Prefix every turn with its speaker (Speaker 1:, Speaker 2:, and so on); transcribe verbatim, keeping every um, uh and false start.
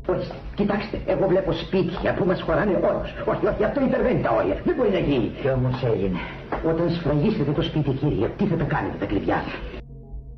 Speaker 1: Ορίστε, κοιτάξτε, εγώ βλέπω σπίτια που μας χωράνε όλους. Όχι, όχι, αυτό υπερβαίνει τα όρια. Δεν μπορεί να γίνει.
Speaker 2: Τι όμως έγινε?
Speaker 1: Όταν σφραγίσετε το σπίτι, κύριε, τι θα τα κάνετε τα κλειδιά?